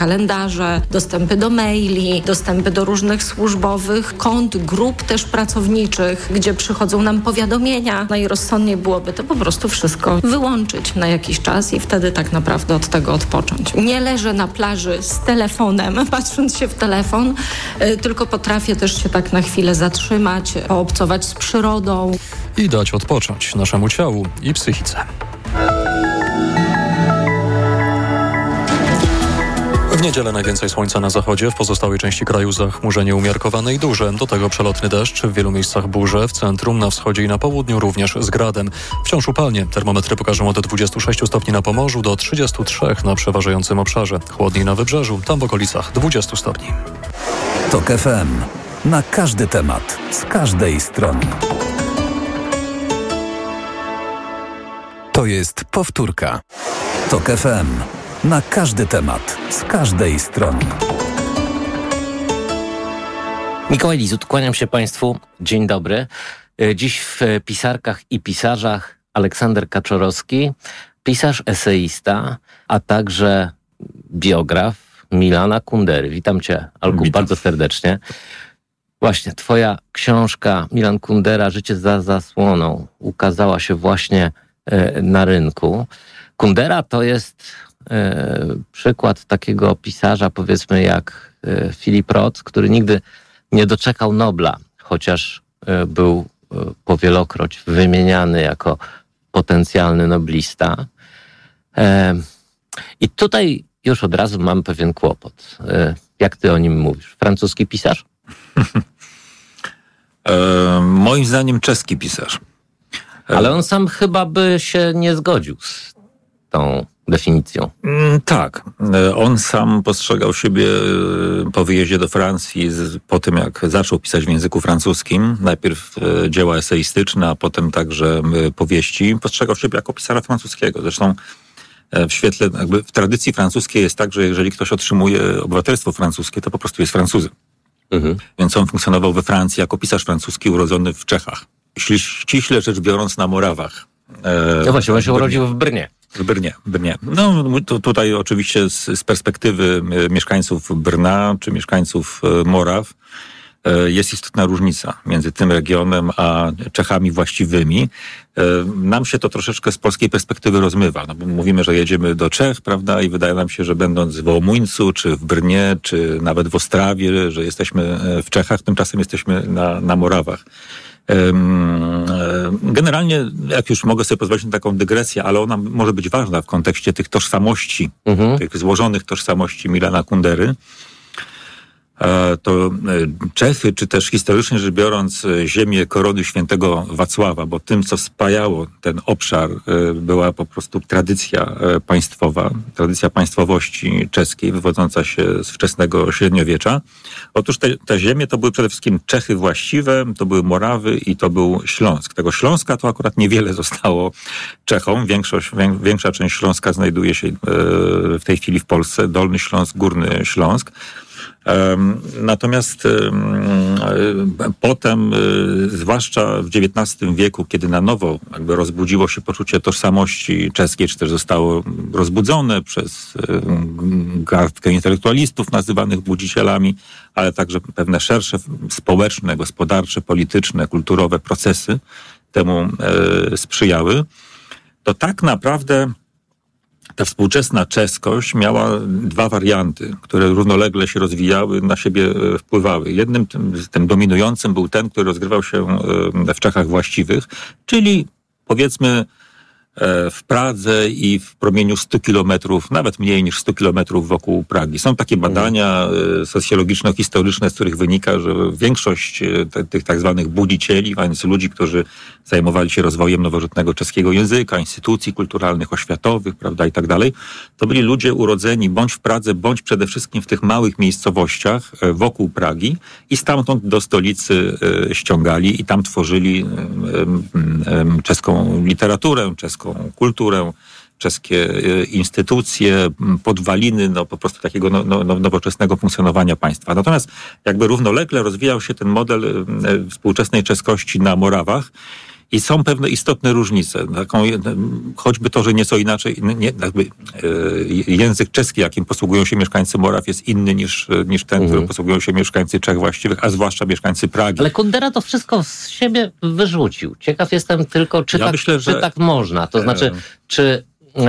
kalendarze, dostępy do maili, dostępy do różnych służbowych kont, grup też pracowniczych, gdzie przychodzą nam powiadomienia. Najrozsądniej byłoby to po prostu wszystko wyłączyć na jakiś czas i wtedy tak naprawdę od tego odpocząć. Nie leżę na plaży z telefonem, patrząc się w telefon, tylko potrafię też się tak na chwilę zatrzymać, poobcować z przyrodą. I dać odpocząć naszemu ciału i psychice. W niedzielę najwięcej słońca na zachodzie, w pozostałej części kraju zachmurzenie umiarkowane i duże. Do tego przelotny deszcz, w wielu miejscach burze, w centrum, na wschodzie i na południu również z gradem. Wciąż upalnie. Termometry pokażą od 26 stopni na Pomorzu do 33 na przeważającym obszarze. Chłodniej na Wybrzeżu, tam w okolicach 20 stopni. TOK FM. Na każdy temat, z każdej strony. To jest powtórka. TOK FM. Na każdy temat, z każdej strony. Mikołaj Lizut, kłaniam się Państwu. Dzień dobry. Dziś w Pisarkach i Pisarzach Aleksander Kaczorowski, pisarz, eseista, a także biograf Milana Kundery. Witam Cię, Alku, bardzo serdecznie. Właśnie, Twoja książka Milan Kundera, Życie za zasłoną, ukazała się właśnie na rynku. Kundera to jest przykład takiego pisarza, powiedzmy, jak Philip Roth, który nigdy nie doczekał Nobla, chociaż był powielokroć wymieniany jako potencjalny noblista. I tutaj już od razu mam pewien kłopot. Jak ty o nim mówisz? Francuski pisarz? Moim zdaniem czeski pisarz. Ale on sam chyba by się nie zgodził z tą definicją. Tak. On sam postrzegał siebie po wyjeździe do Francji, po tym jak zaczął pisać w języku francuskim, najpierw dzieła eseistyczne, a potem także powieści, postrzegał siebie jako pisarza francuskiego. Zresztą w świetle, jakby w tradycji francuskiej jest tak, że jeżeli ktoś otrzymuje obywatelstwo francuskie, to po prostu jest Francuzem. Więc on funkcjonował we Francji jako pisarz francuski urodzony w Czechach. Ściśle rzecz biorąc na Morawach. No właśnie, on się urodził w Brnie. W Brnie. No tutaj oczywiście z perspektywy mieszkańców Brna czy mieszkańców Moraw jest istotna różnica między tym regionem a Czechami właściwymi. Nam się to troszeczkę z polskiej perspektywy rozmywa, no bo mówimy, że jedziemy do Czech, prawda, i wydaje nam się, że będąc w Łomuńcu, czy w Brnie, czy nawet w Ostrawie, że jesteśmy w Czechach, tymczasem jesteśmy na Morawach. Generalnie, jak już mogę sobie pozwolić na taką dygresję, ale ona może być ważna w kontekście tych tożsamości, tych złożonych tożsamości Milana Kundery, to Czechy, czy też historycznie rzecz biorąc ziemię korony świętego Wacława, bo tym, co spajało ten obszar, była po prostu tradycja państwowa, tradycja państwowości czeskiej, wywodząca się z wczesnego średniowiecza. Otóż te ziemie to były przede wszystkim Czechy właściwe, to były Morawy i to był Śląsk. Tego Śląska to akurat niewiele zostało Czechom. Większa część Śląska znajduje się w tej chwili w Polsce. Dolny Śląsk, Górny Śląsk. Natomiast potem, zwłaszcza w XIX wieku, kiedy na nowo jakby rozbudziło się poczucie tożsamości czeskiej, czy też zostało rozbudzone przez garstkę intelektualistów nazywanych budzicielami, ale także pewne szersze społeczne, gospodarcze, polityczne, kulturowe procesy temu sprzyjały, to tak naprawdę ta współczesna czeskość miała dwa warianty, które równolegle się rozwijały, na siebie wpływały. Jednym, tym dominującym był ten, który rozgrywał się w Czechach właściwych, czyli powiedzmy w Pradze i w promieniu 100 kilometrów, nawet mniej niż 100 kilometrów wokół Pragi. Są takie badania socjologiczno-historyczne, z których wynika, że większość tych tak zwanych budzicieli, a więc ludzi, którzy zajmowali się rozwojem nowożytnego czeskiego języka, instytucji kulturalnych, oświatowych, prawda, i tak dalej, to byli ludzie urodzeni bądź w Pradze, bądź przede wszystkim w tych małych miejscowościach wokół Pragi i stamtąd do stolicy ściągali i tam tworzyli czeską literaturę, czeską kulturę, czeskie instytucje, podwaliny, no po prostu takiego nowoczesnego funkcjonowania państwa. Natomiast jakby równolegle rozwijał się ten model współczesnej czeskości na Morawach I są pewne istotne różnice. Choćby to, że nieco inaczej, język czeski, jakim posługują się mieszkańcy Moraw, jest inny niż ten, którym posługują się mieszkańcy Czech właściwych, a zwłaszcza mieszkańcy Pragi. Ale Kundera to wszystko z siebie wyrzucił. Ciekaw jestem tylko, czy tak można. To znaczy, czy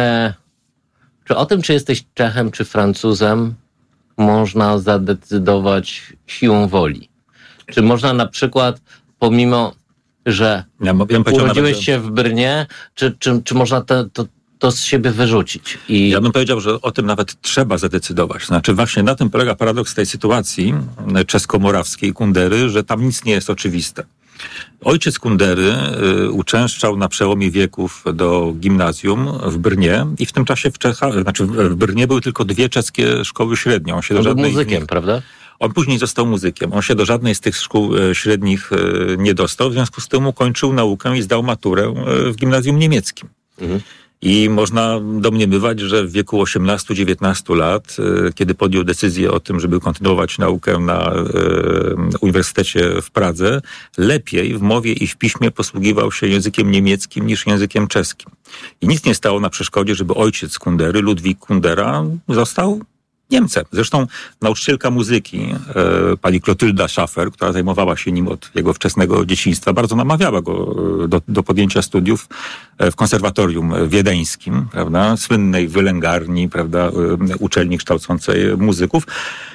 o tym, czy jesteś Czechem, czy Francuzem, można zadecydować siłą woli? Czy można na przykład, pomimo że urodziłeś się w Brnie, czy można to z siebie wyrzucić? Ja bym powiedział, że o tym nawet trzeba zadecydować. Znaczy właśnie na tym polega paradoks tej sytuacji czesko-morawskiej Kundery, że tam nic nie jest oczywiste. Ojciec Kundery uczęszczał na przełomie wieków do gimnazjum w Brnie i w tym czasie w Brnie były tylko 2 czeskie szkoły średnie. On się do żadnej muzykiem, prawda? On później został muzykiem. On się do żadnej z tych szkół średnich nie dostał. W związku z tym ukończył naukę i zdał maturę w gimnazjum niemieckim. I można domniemywać, że w wieku 18-19 lat, kiedy podjął decyzję o tym, żeby kontynuować naukę na Uniwersytecie w Pradze, lepiej w mowie i w piśmie posługiwał się językiem niemieckim niż językiem czeskim. I nic nie stało na przeszkodzie, żeby ojciec Kundery, Ludwik Kundera, został Niemcem. Zresztą nauczycielka muzyki, pani Klotylda Schaffer, która zajmowała się nim od jego wczesnego dzieciństwa, bardzo namawiała go do podjęcia studiów w konserwatorium wiedeńskim, prawda, słynnej wylęgarni, prawda, uczelni kształcącej muzyków.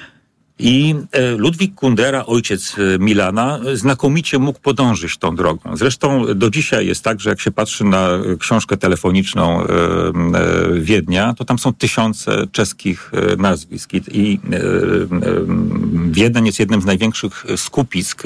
I Ludwik Kundera, ojciec Milana, znakomicie mógł podążyć tą drogą. Zresztą do dzisiaj jest tak, że jak się patrzy na książkę telefoniczną Wiednia, to tam są tysiące czeskich nazwisk. I Wiedeń jest jednym z największych skupisk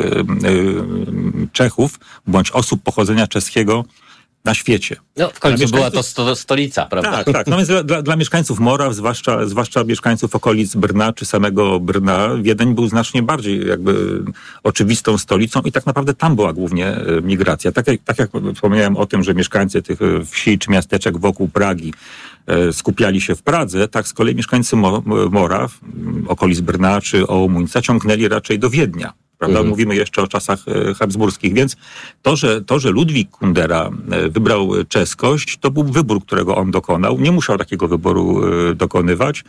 Czechów, bądź osób pochodzenia czeskiego na świecie. No, w końcu była to stolica, prawda? Tak. No więc dla mieszkańców Moraw, zwłaszcza mieszkańców okolic Brna czy samego Brna, Wiedeń był znacznie bardziej jakby oczywistą stolicą i tak naprawdę tam była głównie migracja. Tak jak wspomniałem o tym, że mieszkańcy tych wsi czy miasteczek wokół Pragi skupiali się w Pradze, tak z kolei mieszkańcy Moraw, okolic Brna czy Ołomuńca ciągnęli raczej do Wiednia. Prawda? Mówimy jeszcze o czasach habsburskich, więc to, że Ludwik Kundera wybrał czeskość, to był wybór, którego on dokonał. Nie musiał takiego wyboru dokonywać.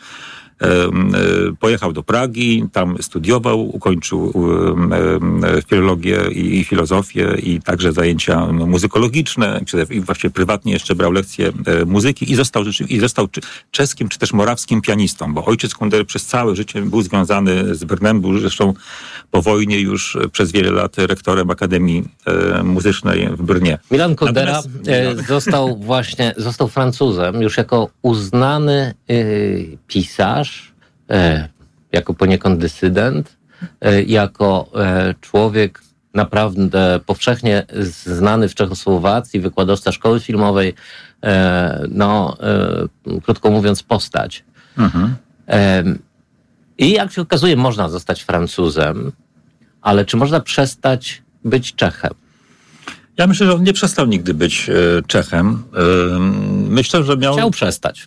Pojechał do Pragi, tam studiował, ukończył filologię i filozofię i także zajęcia muzykologiczne i właśnie prywatnie jeszcze brał lekcje muzyki i został czeskim czy też morawskim pianistą, bo ojciec Kundery przez całe życie był związany z Brnem, był zresztą po wojnie już przez wiele lat rektorem Akademii Muzycznej w Brnie. Milan Kundera został Francuzem już jako uznany pisarz, jako poniekąd dysydent, jako człowiek naprawdę powszechnie znany w Czechosłowacji, wykładowca szkoły filmowej, krótko mówiąc postać. I jak się okazuje, można zostać Francuzem, ale czy można przestać być Czechem? Ja myślę, że on nie przestał nigdy być Czechem. Myślę, że Chciał przestać.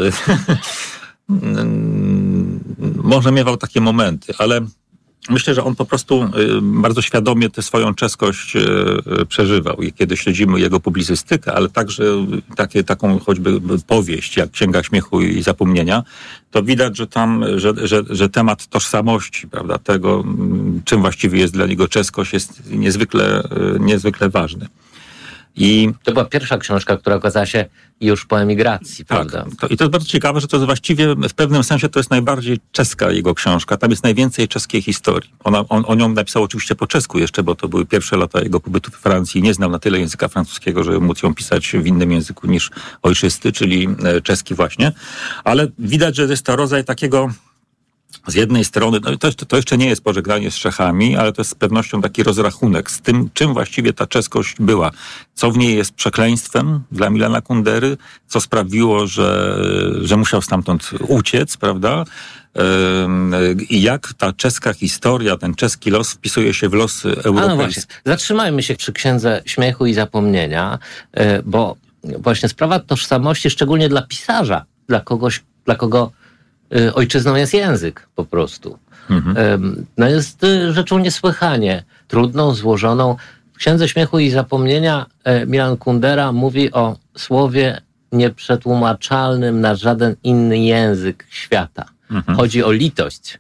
Może miewał takie momenty, ale myślę, że on po prostu bardzo świadomie tę swoją czeskość przeżywał. I kiedy śledzimy jego publicystykę, ale także taką choćby powieść, jak Księga Śmiechu i Zapomnienia, to widać, że tam, że temat tożsamości, prawda, tego, czym właściwie jest dla niego czeskość, jest niezwykle ważny. I to była pierwsza książka, która okazała się już po emigracji, prawda? I to jest bardzo ciekawe, że to jest właściwie w pewnym sensie to jest najbardziej czeska jego książka. Tam jest najwięcej czeskiej historii. On ją napisał oczywiście po czesku jeszcze, bo to były pierwsze lata jego pobytu w Francji. Nie znał na tyle języka francuskiego, żeby móc ją pisać w innym języku niż ojczysty, czyli czeski właśnie. Ale widać, że jest to rodzaj takiego z jednej strony, no to jeszcze nie jest pożegnanie z Czechami, ale to jest z pewnością taki rozrachunek z tym, czym właściwie ta czeskość była. Co w niej jest przekleństwem dla Milana Kundery, co sprawiło, że musiał stamtąd uciec, prawda? I jak ta czeska historia, ten czeski los wpisuje się w los europejski. No właśnie, zatrzymajmy się przy Księdze Śmiechu i Zapomnienia, bo właśnie sprawa tożsamości, szczególnie dla pisarza, dla kogo ojczyzną jest język po prostu. Jest rzeczą niesłychanie trudną, złożoną. W Księdze Śmiechu i Zapomnienia Milan Kundera mówi o słowie nieprzetłumaczalnym na żaden inny język świata. Chodzi o litość.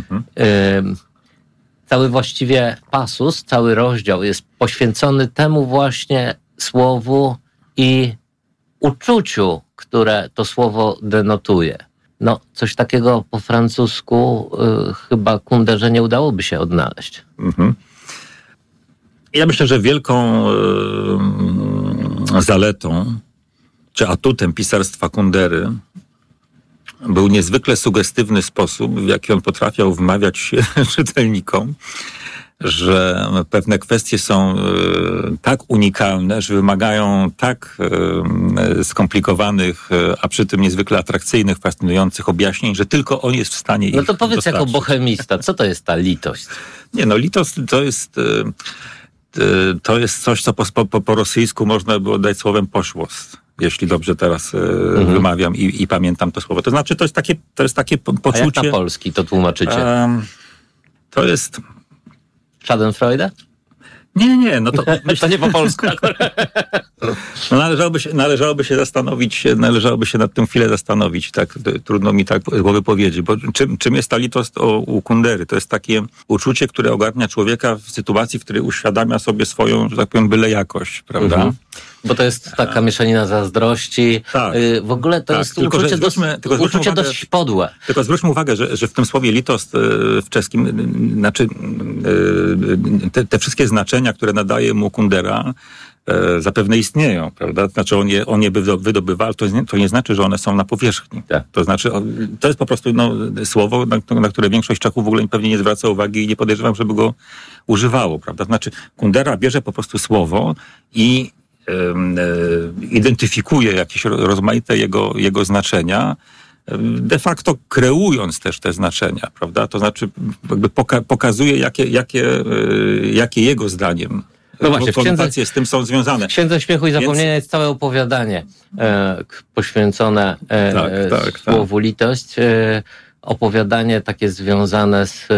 Cały właściwie pasus, cały rozdział jest poświęcony temu właśnie słowu i uczuciu, które to słowo denotuje. No, coś takiego po francusku chyba Kunderze nie udałoby się odnaleźć. Ja myślę, że wielką zaletą czy atutem pisarstwa Kundery był niezwykle sugestywny sposób, w jaki on potrafił wmawiać czytelnikom, że pewne kwestie są tak unikalne, że wymagają tak skomplikowanych, a przy tym niezwykle atrakcyjnych, fascynujących objaśnień, że tylko on jest w stanie ich No to powiedz dostarczyć. jako bohemista, co to jest ta litość? Nie, no litość to jest coś, co po rosyjsku można było dać słowem poszłost, jeśli dobrze teraz wymawiam i pamiętam to słowo. To znaczy, to jest takie poczucie... A jak na polski to tłumaczycie? To jest... Schadenfreude? Nie, no to... To nie po polsku. No należałoby się nad tym chwilę zastanowić, tak, trudno mi tak z głowy powiedzieć, bo czym jest ta litość u Kundery? To jest takie uczucie, które ogarnia człowieka w sytuacji, w której uświadamia sobie swoją, że tak powiem, byle jakość, prawda? Bo to jest taka mieszanina zazdrości. Tak. W ogóle to jest uczucie dość podłe. Tylko zwróćmy uwagę, że w tym słowie litost w czeskim, znaczy te wszystkie znaczenia, które nadaje mu Kundera, zapewne istnieją, prawda? Znaczy on je wydobywa, ale to nie znaczy, że one są na powierzchni. Tak. To znaczy, to jest po prostu słowo, na które większość Czechów w ogóle pewnie nie zwraca uwagi i nie podejrzewam, żeby go używało, prawda? Znaczy, Kundera bierze po prostu słowo i identyfikuje jakieś rozmaite jego znaczenia, de facto kreując też te znaczenia, prawda? To znaczy jakby pokazuje, jakie jego zdaniem no właśnie, konotacje z tym są związane. W Księdze Śmiechu i Zapomnienia jest całe opowiadanie poświęcone słowu litość. Opowiadanie takie związane z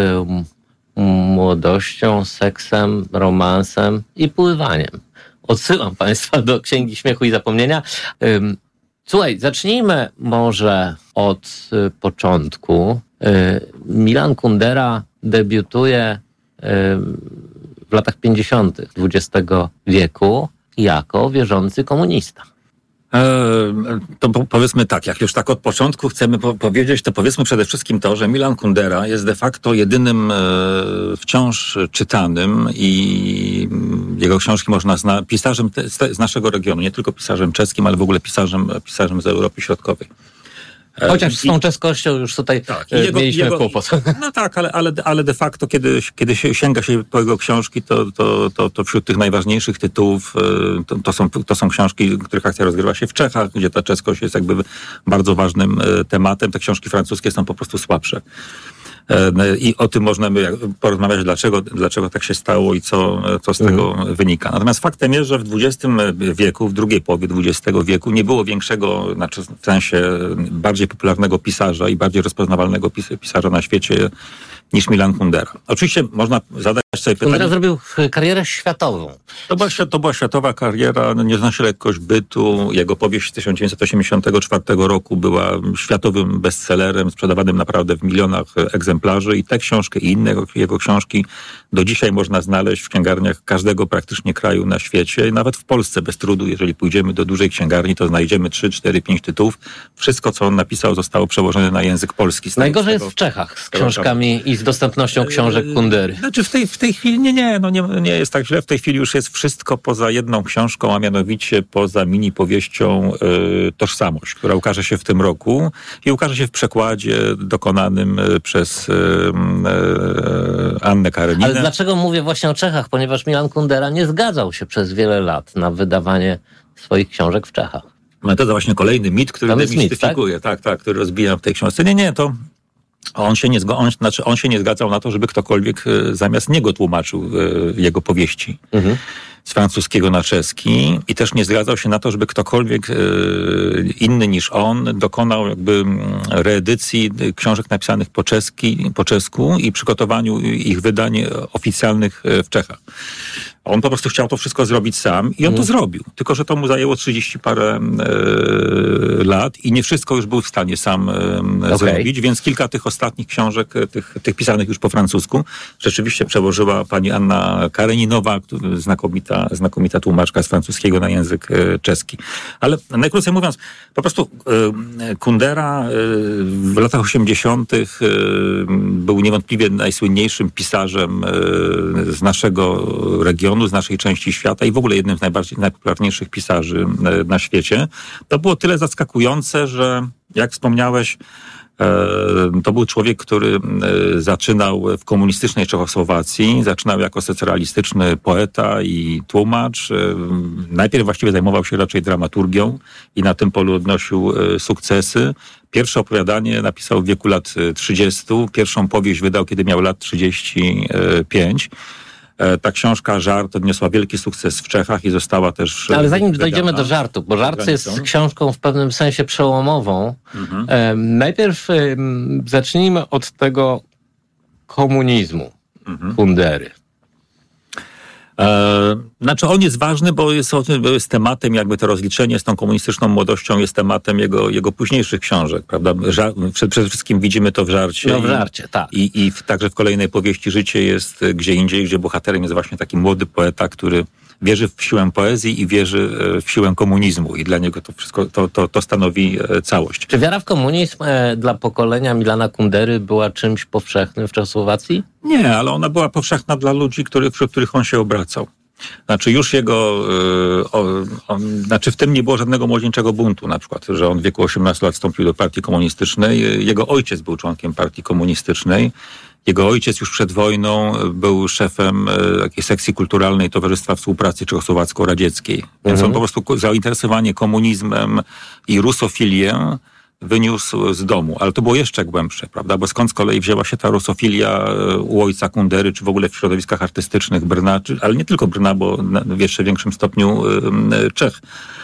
młodością, seksem, romansem i pływaniem. Odsyłam Państwa do Księgi Śmiechu i Zapomnienia. Słuchaj, zacznijmy może od początku. Milan Kundera debiutuje w latach 50. XX wieku jako wierzący komunista. To powiedzmy tak, jak już tak od początku chcemy powiedzieć, to powiedzmy przede wszystkim to, że Milan Kundera jest de facto jedynym wciąż czytanym i jego książki można pisarzem z naszego regionu, nie tylko pisarzem czeskim, ale w ogóle pisarzem z Europy Środkowej. Chociaż z tą czeskością już tutaj mieliśmy kłopot. No tak, ale de facto, kiedy sięga się po jego książki, to wśród tych najważniejszych tytułów to są książki, których akcja rozgrywa się w Czechach, gdzie ta czeskość jest jakby bardzo ważnym tematem. Te książki francuskie są po prostu słabsze. I o tym można by porozmawiać, dlaczego tak się stało i co z tego wynika. Natomiast faktem jest, że w XX wieku, w drugiej połowie XX wieku nie było większego, znaczy w sensie bardziej popularnego pisarza i bardziej rozpoznawalnego pisarza na świecie niż Milan Kundera. Oczywiście można zadać sobie pytanie... Kundera zrobił karierę światową. To była światowa kariera, nie znosi lekkość bytu. Jego powieść z 1984 roku była światowym bestsellerem, sprzedawanym naprawdę w milionach egzemplarzy i tę książkę i inne jego książki do dzisiaj można znaleźć w księgarniach każdego praktycznie kraju na świecie. Nawet w Polsce bez trudu, jeżeli pójdziemy do dużej księgarni, to znajdziemy 3, 4, 5 tytułów. Wszystko, co on napisał, zostało przełożone na język polski. Najgorzej jest w Czechach z książkami i z dostępnością książek Kundery. Znaczy w tej chwili nie jest tak źle. W tej chwili już jest wszystko poza jedną książką, a mianowicie poza mini powieścią Tożsamość, która ukaże się w tym roku i ukaże się w przekładzie dokonanym przez Annę Kareninę. Ale dlaczego mówię właśnie o Czechach? Ponieważ Milan Kundera nie zgadzał się przez wiele lat na wydawanie swoich książek w Czechach. No to właśnie kolejny mit, który demistyfikuje, tak, który rozbijam w tej książce. Nie, to on się nie zgadzał na to, żeby ktokolwiek zamiast niego tłumaczył jego powieści. z francuskiego na czeski i też nie zgadzał się na to, żeby ktokolwiek inny niż on dokonał jakby reedycji książek napisanych po czesku i przygotowaniu ich wydań oficjalnych w Czechach. On po prostu chciał to wszystko zrobić sam i on to zrobił. Tylko że to mu zajęło 30 parę lat i nie wszystko już był w stanie sam zrobić, więc kilka tych ostatnich książek, tych pisanych już po francusku, rzeczywiście przełożyła pani Anna Kareninowa, znakomita tłumaczka z francuskiego na język czeski. Ale najkrócej mówiąc, po prostu Kundera w latach 80. był niewątpliwie najsłynniejszym pisarzem z naszego regionu, z naszej części świata i w ogóle jednym z najpopularniejszych pisarzy na świecie. To było tyle zaskakujące, że jak wspomniałeś, to był człowiek, który zaczynał w komunistycznej Czechosłowacji, zaczynał jako socrealistyczny poeta i tłumacz. Najpierw właściwie zajmował się raczej dramaturgią i na tym polu odnosił sukcesy. Pierwsze opowiadanie napisał w wieku lat 30, pierwszą powieść wydał, kiedy miał lat 35. Ta książka Żart odniosła wielki sukces w Czechach i została też... Ale zanim dojdziemy do Żartu, bo Żart jest książką w pewnym sensie przełomową. Najpierw zacznijmy od tego komunizmu Kundery. Znaczy on jest ważny, bo jest tematem, jakby to rozliczenie z tą komunistyczną młodością jest tematem jego późniejszych książek, prawda? Przede wszystkim widzimy to w Żarcie. No w Żarcie, tak. I także w kolejnej powieści Życie jest gdzie indziej, gdzie bohaterem jest właśnie taki młody poeta, który wierzy w siłę poezji i wierzy w siłę komunizmu i dla niego to wszystko to stanowi całość. Czy wiara w komunizm dla pokolenia Milana Kundery była czymś powszechnym w Czechosłowacji? Nie, ale ona była powszechna dla ludzi, wśród których on się obracał. Znaczy już w tym nie było żadnego młodzieńczego buntu, na przykład, że on w wieku 18 lat wstąpił do partii komunistycznej. Jego ojciec był członkiem partii komunistycznej. Jego ojciec już przed wojną był szefem takiej sekcji kulturalnej Towarzystwa Współpracy Czechosłowacko-Radzieckiej. Więc on po prostu zainteresowanie komunizmem i rusofilię wyniósł z domu, ale to było jeszcze głębsze, prawda? Bo skąd z kolei wzięła się ta rusofilia u ojca Kundery, czy w ogóle w środowiskach artystycznych Brna, ale nie tylko Brna, bo w jeszcze większym stopniu Czech.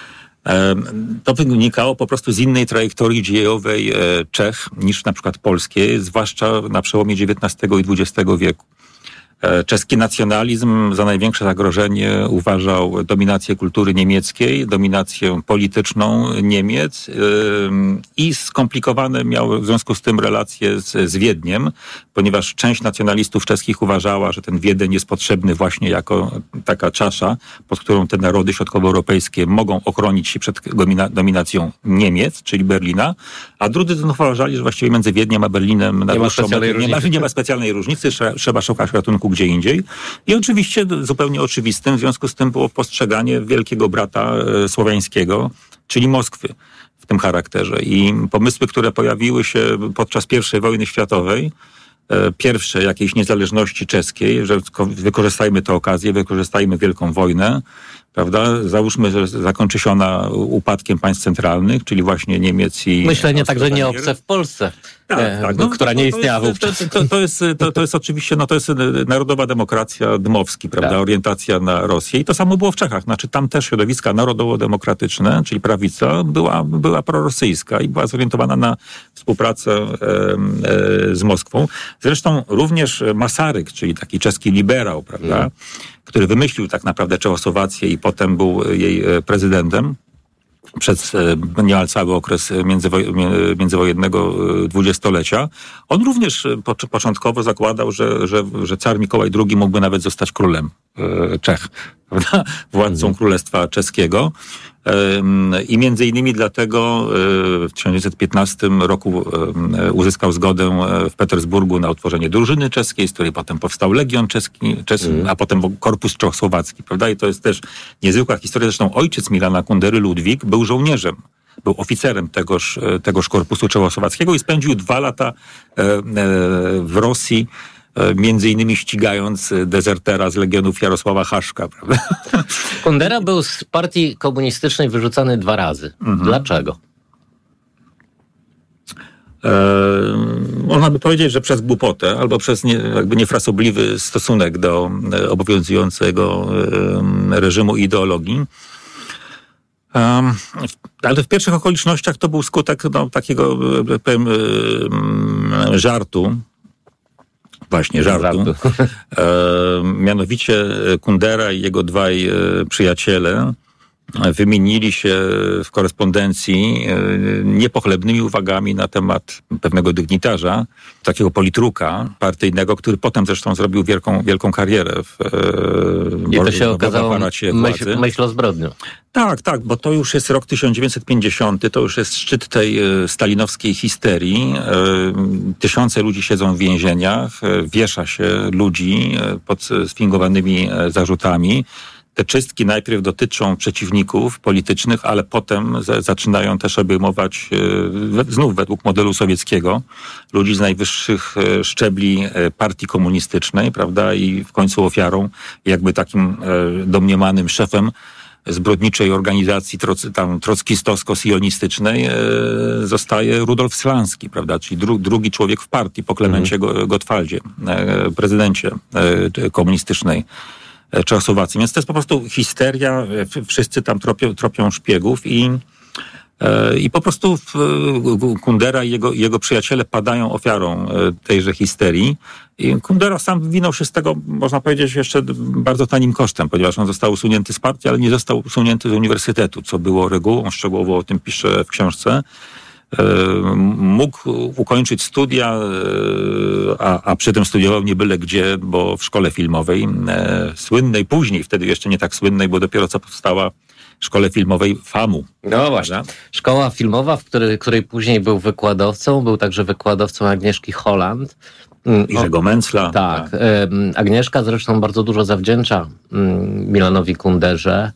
To wynikało po prostu z innej trajektorii dziejowej Czech niż na przykład polskiej, zwłaszcza na przełomie XIX i XX wieku. Czeski nacjonalizm za największe zagrożenie uważał dominację kultury niemieckiej, dominację polityczną Niemiec i skomplikowane miał w związku z tym relacje z Wiedniem, ponieważ część nacjonalistów czeskich uważała, że ten Wiedeń jest potrzebny właśnie jako taka czasza, pod którą te narody środkowoeuropejskie mogą ochronić się przed dominacją Niemiec, czyli Berlina, a drudzy uważali, że właściwie między Wiedniem a Berlinem nie ma specjalnej różnicy, trzeba szukać ratunku gdzie indziej. I oczywiście zupełnie oczywistym w związku z tym było postrzeganie wielkiego brata słowiańskiego, czyli Moskwy w tym charakterze. I pomysły, które pojawiły się podczas I wojny światowej, pierwsze jakiejś niezależności czeskiej, że wykorzystajmy tę okazję, wykorzystajmy Wielką Wojnę, prawda? Załóżmy, że zakończy się ona upadkiem państw centralnych, czyli właśnie Niemiec i... Myślenie także nie obce w Polsce, która nie istniała wówczas. To jest oczywiście, to jest narodowa demokracja Dmowski, prawda? Tak. Orientacja na Rosję. I to samo było w Czechach. Znaczy tam też środowiska narodowo-demokratyczne, czyli prawica, była prorosyjska i była zorientowana na współpracę z Moskwą. Zresztą również Masaryk, czyli taki czeski liberał, prawda? Który wymyślił tak naprawdę Czechosłowację i potem był jej prezydentem przez niemal cały okres międzywojennego dwudziestolecia. On również początkowo zakładał, że car Mikołaj II mógłby nawet zostać królem Czech, prawda? Władcą Królestwa Czeskiego. I między innymi dlatego w 1915 roku uzyskał zgodę w Petersburgu na utworzenie drużyny czeskiej, z której potem powstał Legion Czeski, a potem Korpus Czechosłowacki, prawda? I to jest też niezwykła historia. Zresztą ojciec Milana Kundery, Ludwik, był żołnierzem. Był oficerem tegoż Korpusu Czechosłowackiego i spędził 2 lata w Rosji, między innymi ścigając dezertera z Legionów Jarosława Haszka, prawda? Kundera był z partii komunistycznej wyrzucany 2 razy. Dlaczego? Można by powiedzieć, że przez głupotę albo przez niefrasobliwy stosunek do obowiązującego reżimu i ideologii. Ale w pierwszych okolicznościach to był skutek takiego, powiem, żartu. Właśnie, żartu. Mianowicie Kundera i jego dwaj przyjaciele wymienili się w korespondencji niepochlebnymi uwagami na temat pewnego dygnitarza, takiego politruka partyjnego, który potem zresztą zrobił wielką karierę I to się okazało myśl o zbrodniu. Tak, bo to już jest rok 1950, to już jest szczyt tej stalinowskiej histerii. Tysiące ludzi siedzą w więzieniach, wiesza się ludzi pod sfingowanymi zarzutami. Te czystki najpierw dotyczą przeciwników politycznych, ale potem zaczynają też obejmować, znów według modelu sowieckiego, ludzi z najwyższych szczebli partii komunistycznej, prawda? I w końcu ofiarą, jakby takim domniemanym szefem zbrodniczej organizacji trockistowsko-sionistycznej zostaje Rudolf Slanski, prawda? Czyli drugi człowiek w partii po Klemencie Gottwaldzie, prezydencie komunistycznej Czechosłowacji. Więc to jest po prostu histeria, wszyscy tam tropią szpiegów i po prostu Kundera i jego przyjaciele padają ofiarą tejże histerii. I Kundera sam wywinął się z tego, można powiedzieć, jeszcze bardzo tanim kosztem, ponieważ on został usunięty z partii, ale nie został usunięty z uniwersytetu, co było regułą, szczegółowo o tym pisze w książce. Mógł ukończyć studia, a przy tym studiował nie byle gdzie, bo w szkole filmowej, słynnej później, wtedy jeszcze nie tak słynnej, bo dopiero co powstała szkole filmowej FAMU. No właśnie. Szkoła filmowa, w której później był wykładowcą, był także wykładowcą Agnieszki Holland. Jerzego Mencla. Tak. Agnieszka zresztą bardzo dużo zawdzięcza Milanowi Kunderze.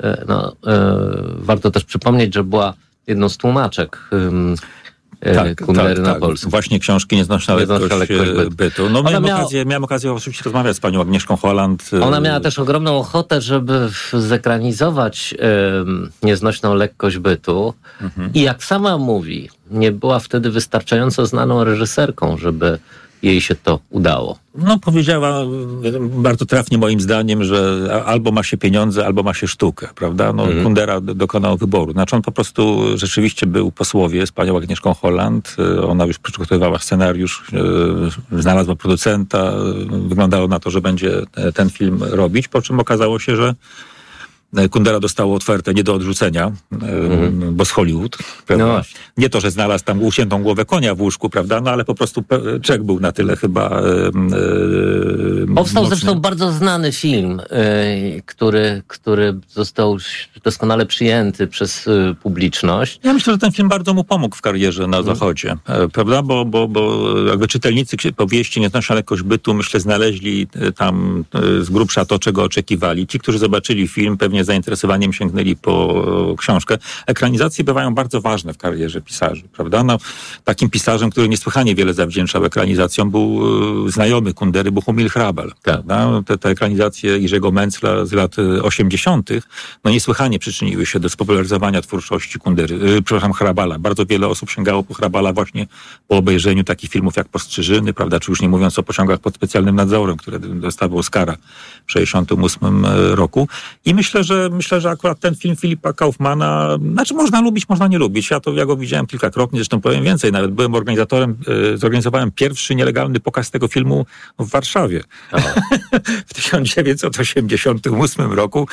Warto też przypomnieć, że była jedną z tłumaczek Kundery na polsku. Właśnie książki Nieznośna lekkość bytu. No, miałem okazję oczywiście rozmawiać z panią Agnieszką Holland. Ona miała też ogromną ochotę, żeby zekranizować Nieznośną lekkość bytu. I jak sama mówi, nie była wtedy wystarczająco znaną reżyserką, żeby jej się to udało. No, powiedziała bardzo trafnie moim zdaniem, że albo ma się pieniądze, albo ma się sztukę, prawda? No, Kundera dokonał wyboru. Znaczy on po prostu rzeczywiście był po słowie z panią Agnieszką Holland. Ona już przygotowywała scenariusz, znalazła producenta. Wyglądało na to, że będzie ten film robić, po czym okazało się, że Kundera dostał ofertę nie do odrzucenia, bo z Hollywood. No. Nie to, że znalazł tam uciętą głowę konia w łóżku, prawda? No ale po prostu czek był na tyle chyba Powstał mocny. Zresztą bardzo znany film, który został doskonale przyjęty przez publiczność. Ja myślę, że ten film bardzo mu pomógł w karierze na Zachodzie, prawda? Bo jakby czytelnicy powieści Nieznośna lekkość bytu, myślę, znaleźli tam z grubsza to, czego oczekiwali. Ci, którzy zobaczyli film, pewnie z zainteresowaniem sięgnęli po książkę. Ekranizacje bywają bardzo ważne w karierze pisarzy, prawda? No, takim pisarzem, który niesłychanie wiele zawdzięczał ekranizacjom, był znajomy Kundery Bohumil Hrabal, prawda? Te ekranizacje Jerzego Mencla z lat 80. no niesłychanie przyczyniły się do spopularyzowania twórczości Hrabala. Bardzo wiele osób sięgało po Hrabala właśnie po obejrzeniu takich filmów jak Postrzyżyny, prawda? Czy już nie mówiąc o Pociągach pod specjalnym nadzorem, które dostały Oscara w 1968 roku. I myślę, że akurat ten film Filipa Kaufmana, znaczy można lubić, można nie lubić. Ja go widziałem kilkakrotnie, zresztą powiem więcej, nawet byłem zorganizowałem pierwszy nielegalny pokaz tego filmu w Warszawie. W 1988 roku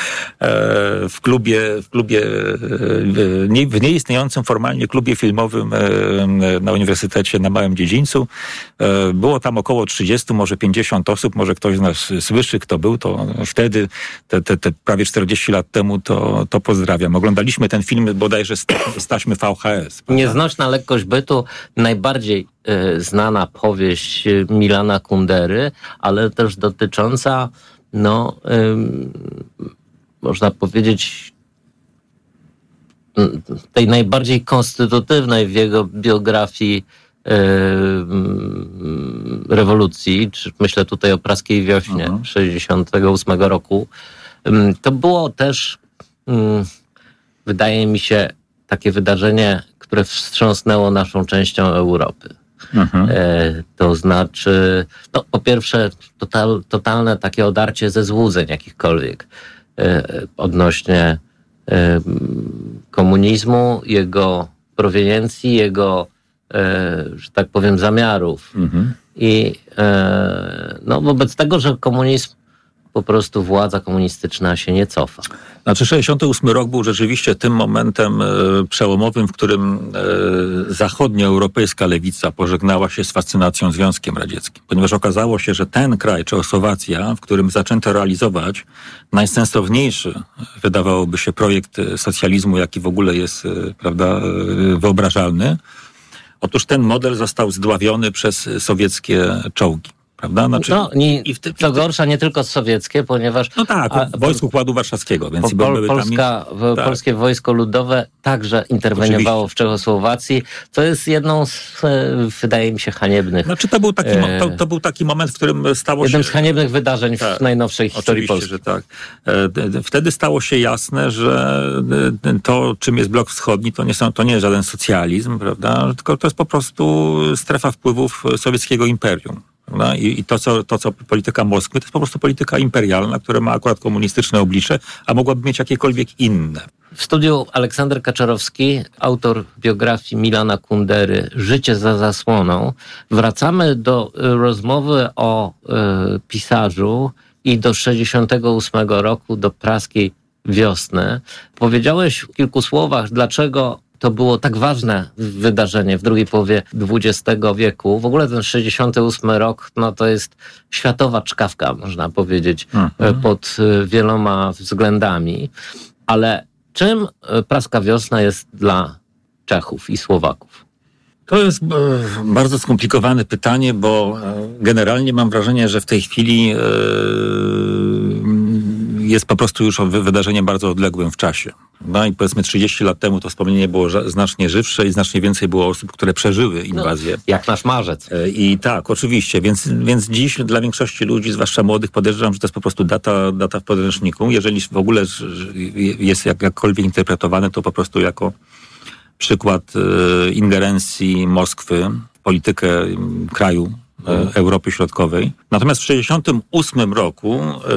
w nieistniejącym formalnie klubie filmowym na Uniwersytecie na Małym Dziedzińcu. Było tam około 30, może 50 osób, może ktoś z nas słyszy, kto był, to wtedy, te prawie 40 lat temu, to pozdrawiam. Oglądaliśmy ten film bodajże z taśmy VHS. Prawda? Nieznośna lekkość bytu, najbardziej znana powieść Milana Kundery, ale też dotycząca, można powiedzieć, tej najbardziej konstytutywnej w jego biografii rewolucji, czy myślę tutaj o Praskiej Wiośnie 1968 roku. To było też, wydaje mi się, takie wydarzenie, które wstrząsnęło naszą częścią Europy. To znaczy, po pierwsze, totalne takie odarcie ze złudzeń jakichkolwiek odnośnie komunizmu, jego proweniencji, jego, że tak powiem, zamiarów. I wobec tego, że komunizm, po prostu władza komunistyczna się nie cofa. Znaczy 68 rok był rzeczywiście tym momentem przełomowym, w którym zachodnioeuropejska lewica pożegnała się z fascynacją Związkiem Radzieckim. Ponieważ okazało się, że ten kraj, Czechosłowacja, w którym zaczęto realizować najsensowniejszy, wydawałoby się, projekt socjalizmu, jaki w ogóle jest, prawda, wyobrażalny. Otóż ten model został zdławiony przez sowieckie czołgi. Prawda? Znaczy, co gorsza, nie tylko sowieckie, ponieważ... No tak, w Wojsku Układu Warszawskiego. Więc Polskie Wojsko Ludowe także interweniowało w Czechosłowacji, co jest jedną z, wydaje mi się, haniebnych... Znaczy to był taki moment, w którym stało jednym się... z haniebnych wydarzeń w najnowszej historii Polski. Że tak. Wtedy stało się jasne, że to, czym jest blok wschodni, to nie jest żaden socjalizm, prawda? Tylko to jest po prostu strefa wpływów sowieckiego imperium. No i to, co polityka Moskwy, to jest po prostu polityka imperialna, która ma akurat komunistyczne oblicze, a mogłaby mieć jakiekolwiek inne. W studiu Aleksander Kaczorowski, autor biografii Milana Kundery „Życie za zasłoną”. Wracamy do rozmowy o pisarzu i do 68 roku, do praskiej wiosny. Powiedziałeś w kilku słowach, dlaczego to było tak ważne wydarzenie w drugiej połowie XX wieku. W ogóle ten 68 rok, to jest światowa czkawka, można powiedzieć, pod wieloma względami. Ale czym praska wiosna jest dla Czechów i Słowaków? To jest bardzo skomplikowane pytanie, bo generalnie mam wrażenie, że w tej chwili jest po prostu już wydarzeniem bardzo odległym w czasie. No i powiedzmy 30 lat temu to wspomnienie było znacznie żywsze i znacznie więcej było osób, które przeżyły inwazję. Jak nasz marzec. I tak, oczywiście. Więc dziś dla większości ludzi, zwłaszcza młodych, podejrzewam, że to jest po prostu data w podręczniku. Jeżeli w ogóle jest jakkolwiek interpretowane, to po prostu jako przykład ingerencji Moskwy w politykę kraju Europy Środkowej. Natomiast w 1968 roku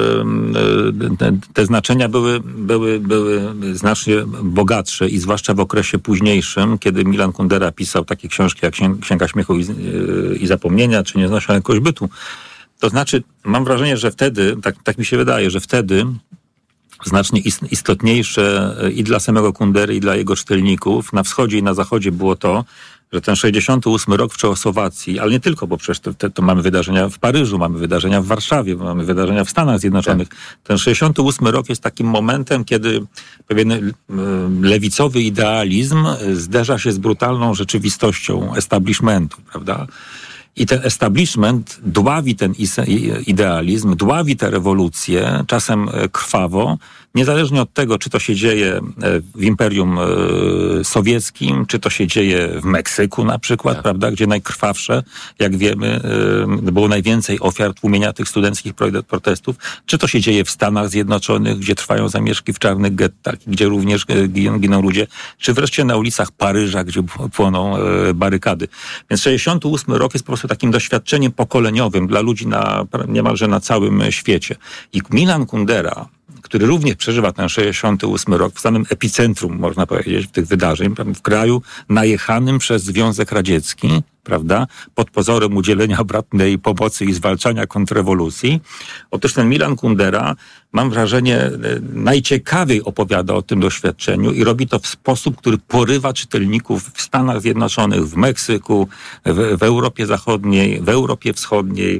te znaczenia były znacznie bogatsze i zwłaszcza w okresie późniejszym, kiedy Milan Kundera pisał takie książki jak Księga Śmiechu i Zapomnienia, czy Nieznośna Lekkość bytu. To znaczy, mam wrażenie, że wtedy, tak mi się wydaje, że wtedy znacznie istotniejsze i dla samego Kundery, i dla jego czytelników na wschodzie i na zachodzie było to, że ten 68 rok w Czechosłowacji, ale nie tylko, bo przecież to mamy wydarzenia w Paryżu, mamy wydarzenia w Warszawie, mamy wydarzenia w Stanach Zjednoczonych. Tak. Ten 68 rok jest takim momentem, kiedy pewien lewicowy idealizm zderza się z brutalną rzeczywistością establishmentu, prawda? I ten establishment dławi ten idealizm, dławi tę rewolucję, czasem krwawo, niezależnie od tego, czy to się dzieje w Imperium Sowieckim, czy to się dzieje w Meksyku na przykład, prawda, gdzie najkrwawsze, jak wiemy, było najwięcej ofiar tłumienia tych studenckich protestów, czy to się dzieje w Stanach Zjednoczonych, gdzie trwają zamieszki w czarnych gettach, gdzie również giną ludzie, czy wreszcie na ulicach Paryża, gdzie płoną barykady. Więc 68 rok jest po prostu takim doświadczeniem pokoleniowym dla ludzi niemalże na całym świecie. I Milan Kundera, który również przeżywa ten 68 rok w samym epicentrum, można powiedzieć, tych wydarzeń, w kraju najechanym przez Związek Radziecki, prawda, pod pozorem udzielenia bratnej pomocy i zwalczania kontrrewolucji. Otóż ten Milan Kundera, mam wrażenie, najciekawiej opowiada o tym doświadczeniu i robi to w sposób, który porywa czytelników w Stanach Zjednoczonych, w Meksyku, w Europie Zachodniej, w Europie Wschodniej,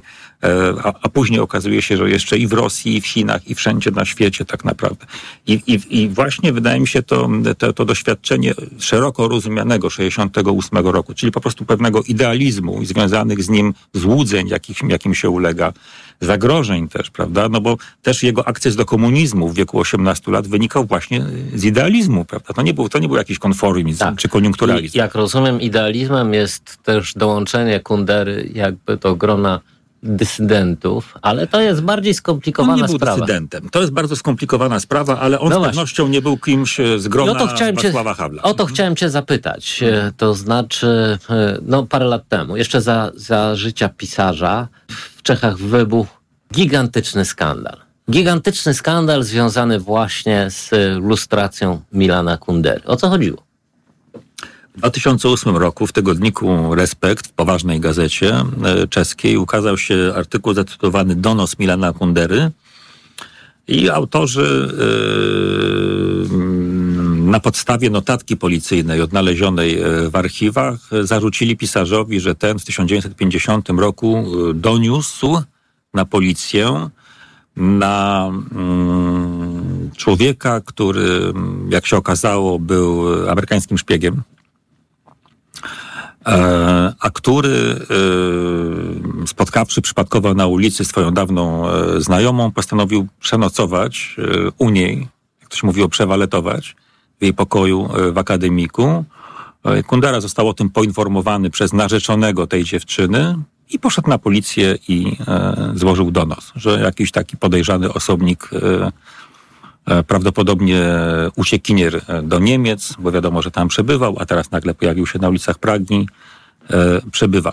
a później okazuje się, że jeszcze i w Rosji, i w Chinach, i wszędzie na świecie tak naprawdę. I właśnie wydaje mi się to doświadczenie szeroko rozumianego 68 roku, czyli po prostu pewnego idealizmu i związanych z nim złudzeń, jakim się ulega, zagrożeń też, prawda? No bo też jego akces do komunizmu w wieku 18 lat wynikał właśnie z idealizmu, prawda? To nie był jakiś konformizm czy koniunkturalizm. I jak rozumiem, idealizmem jest też dołączenie Kundery jakby do grona dysydentów, ale to jest bardziej skomplikowana sprawa. On nie był dysydentem. To jest bardzo skomplikowana sprawa, ale on z pewnością nie był kimś z grona Wacława Havla. O to chciałem cię zapytać. To znaczy, parę lat temu, jeszcze za życia pisarza, w Czechach wybuchł gigantyczny skandal. Gigantyczny skandal związany właśnie z lustracją Milana Kundery. O co chodziło? W 2008 roku w tygodniku Respekt, w poważnej gazecie czeskiej, ukazał się artykuł zatytułowany Donos Milana Kundery i autorzy na podstawie notatki policyjnej odnalezionej w archiwach zarzucili pisarzowi, że ten w 1950 roku doniósł na policję na człowieka, który, jak się okazało, był amerykańskim szpiegiem, a który, spotkawszy przypadkowo na ulicy swoją dawną znajomą, postanowił przenocować u niej, jak to się mówiło, przewaletować w jej pokoju w akademiku. Kundera został o tym poinformowany przez narzeczonego tej dziewczyny i poszedł na policję i złożył donos, że jakiś taki podejrzany osobnik, prawdopodobnie uciekinier do Niemiec, bo wiadomo, że tam przebywał, a teraz nagle pojawił się na ulicach Pragi, przebywa.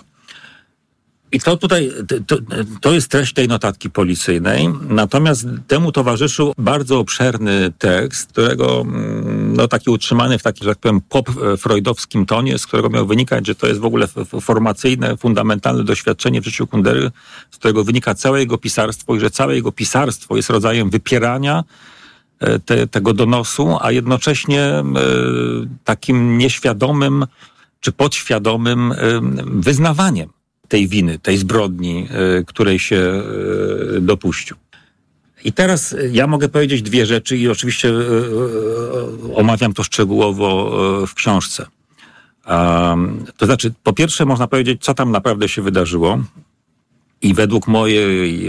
I to tutaj, to jest treść tej notatki policyjnej, natomiast temu towarzyszył bardzo obszerny tekst, którego, taki utrzymany w takim, że tak powiem, pop-freudowskim tonie, z którego miał wynikać, że to jest w ogóle formacyjne, fundamentalne doświadczenie w życiu Kundery, z którego wynika całe jego pisarstwo i że całe jego pisarstwo jest rodzajem wypierania tego donosu, a jednocześnie takim nieświadomym czy podświadomym wyznawaniem tej winy, tej zbrodni, której się dopuścił. I teraz ja mogę powiedzieć dwie rzeczy i oczywiście omawiam to szczegółowo w książce. To znaczy, po pierwsze można powiedzieć, co tam naprawdę się wydarzyło i według mojej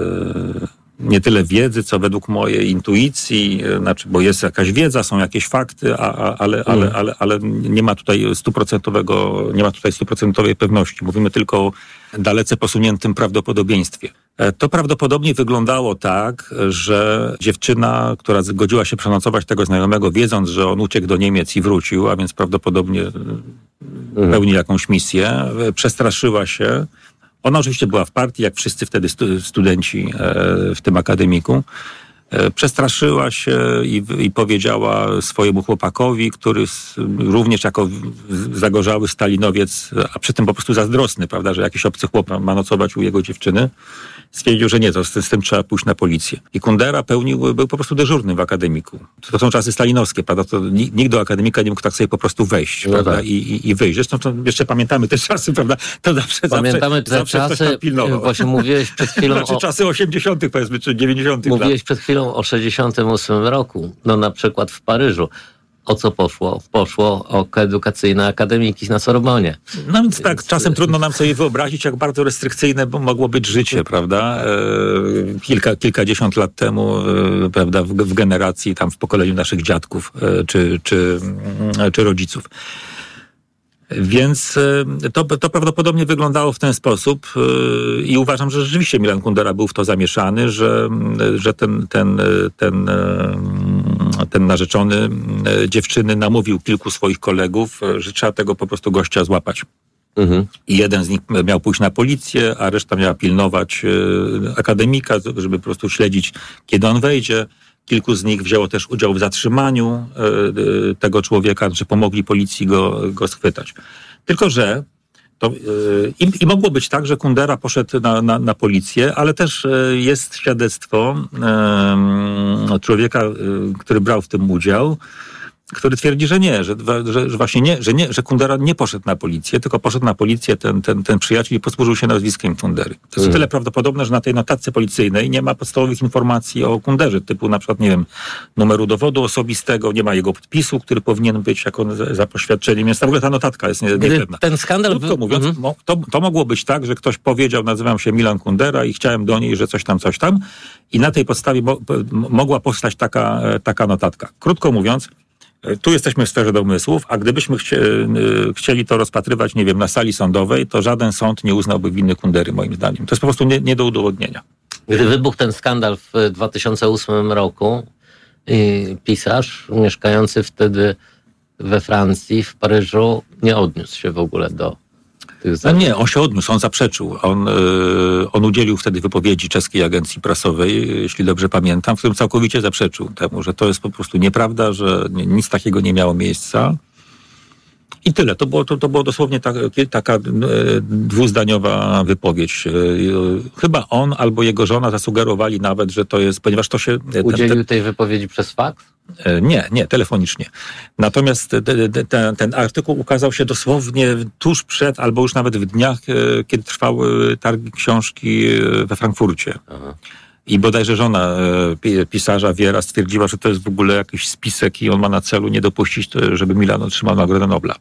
nie tyle wiedzy, co według mojej intuicji, znaczy, bo jest jakaś wiedza, są jakieś fakty, ale nie ma tutaj stuprocentowej pewności. Mówimy tylko o dalece posuniętym prawdopodobieństwie. To prawdopodobnie wyglądało tak, że dziewczyna, która zgodziła się przenocować tego znajomego, wiedząc, że on uciekł do Niemiec i wrócił, a więc prawdopodobnie pełni jakąś misję, przestraszyła się. Ona oczywiście była w partii, jak wszyscy wtedy studenci w tym akademiku. Przestraszyła się i powiedziała swojemu chłopakowi, który również jako zagorzały stalinowiec, a przy tym po prostu zazdrosny, prawda, że jakiś obcy chłop ma nocować u jego dziewczyny, stwierdził, że nie, to z tym trzeba pójść na policję. I Kundera był po prostu dyżurnym w akademiku. To są czasy stalinowskie, prawda, to nikt do akademika nie mógł tak sobie po prostu wejść, prawda, i wyjść. Zresztą to jeszcze pamiętamy te czasy, prawda, to pamiętamy te czasy, właśnie mówiłeś przed chwilą znaczy czasy 80., powiedzmy, czy 90. Mówiłeś przed chwilą o 68 roku, na przykład w Paryżu. O co poszło? Poszło o edukacyjne akademiki na Sorbonie. No więc tak, czasem trudno nam sobie wyobrazić, jak bardzo restrykcyjne mogło być życie, prawda? Kilkadziesiąt lat temu, prawda, w generacji, tam w pokoleniu naszych dziadków czy rodziców. Więc to prawdopodobnie wyglądało w ten sposób i uważam, że rzeczywiście Milan Kundera był w to zamieszany, że ten narzeczony dziewczyny namówił kilku swoich kolegów, że trzeba tego po prostu gościa złapać. Mhm. I jeden z nich miał pójść na policję, a reszta miała pilnować akademika, żeby po prostu śledzić, kiedy on wejdzie. Kilku z nich wzięło też udział w zatrzymaniu tego człowieka, że pomogli policji go schwytać. Tylko że i mogło być tak, że Kundera poszedł na policję, ale też jest świadectwo człowieka, który brał w tym udział, który twierdzi, że nie, że właśnie nie, że Kundera nie poszedł na policję, tylko poszedł na policję ten przyjaciel i posłużył się nazwiskiem Kundery. To jest tyle prawdopodobne, że na tej notatce policyjnej nie ma podstawowych informacji o Kunderze, typu na przykład, nie wiem, numeru dowodu osobistego, nie ma jego podpisu, który powinien być jako za poświadczeniem, więc w ogóle ta notatka jest niepewna. Ten skandal... Krótko mówiąc, to mogło być tak, że ktoś powiedział, nazywam się Milan Kundera i chciałem do niej, że coś tam i na tej podstawie mogła powstać taka notatka. Krótko mówiąc, Tu jesteśmy w sferze domysłów, a gdybyśmy chcieli to rozpatrywać, nie wiem, na sali sądowej, to żaden sąd nie uznałby winy Kundery, moim zdaniem. To jest po prostu nie do udowodnienia. Gdy wybuchł ten skandal w 2008 roku, pisarz mieszkający wtedy we Francji, w Paryżu, nie odniósł się w ogóle do tych zarzutów. Nie, on się odniósł, on zaprzeczył. On udzielił wtedy wypowiedzi czeskiej agencji prasowej, jeśli dobrze pamiętam, w którym całkowicie zaprzeczył temu, że to jest po prostu nieprawda, że nic takiego nie miało miejsca. I tyle. To było dosłownie taka dwuzdaniowa wypowiedź. Chyba on albo jego żona zasugerowali nawet, że to jest, ponieważ to się... Udzielił tej wypowiedzi przez faks? Nie, telefonicznie. Natomiast ten artykuł ukazał się dosłownie tuż przed, albo już nawet w dniach, kiedy trwały targi książki we Frankfurcie. Aha. I bodajże żona pisarza Wiera stwierdziła, że to jest w ogóle jakiś spisek i on ma na celu nie dopuścić, żeby Milan otrzymał Nagrodę Nobla.